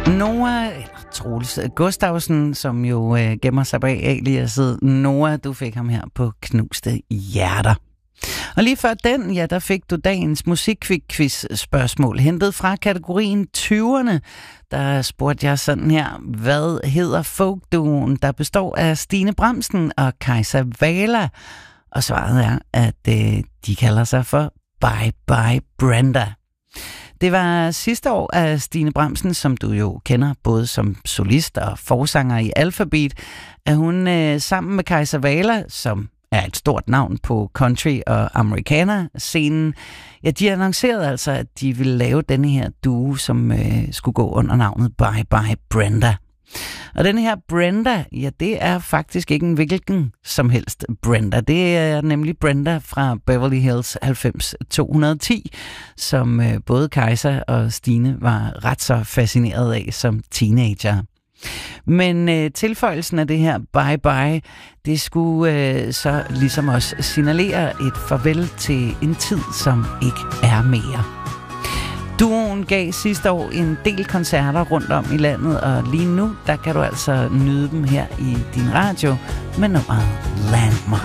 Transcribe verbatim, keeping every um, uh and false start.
Noah, Troels Gustavsen, som jo øh, gemmer sig bag aliaset Noah, du fik ham her på Knuste Hjerter. Og lige før den, ja, der fik du dagens musikquiz-spørgsmål, hentet fra kategorien tyverne. Der spurgte jeg sådan her, hvad hedder folkduoen, der består af Stine Bramsen og Kajsa Wala? Og svaret er, at øh, de kalder sig for Bye Bye Brenda. Det var sidste år af Stine Bramsen, som du jo kender både som solist og forsanger i Alphabet, at hun øh, sammen med Kajsa Wala, som er et stort navn på country- og amerikaner-scenen, ja, de annoncerede altså, at de ville lave denne her duo, som øh, skulle gå under navnet Bye Bye Brenda. Og denne her Brenda, ja, det er faktisk ikke en hvilken som helst Brenda. Det er nemlig Brenda fra Beverly Hills halvfems to ti, som øh, både Kajsa og Stine var ret så fascineret af som teenager. Men øh, tilføjelsen af det her bye bye, det skulle øh, så ligesom også signalere et farvel til en tid, som ikke er mere. Duoen gav sidste år en del koncerter rundt om i landet, og lige nu, der kan du altså nyde dem her i din radio med nummeret Landmark.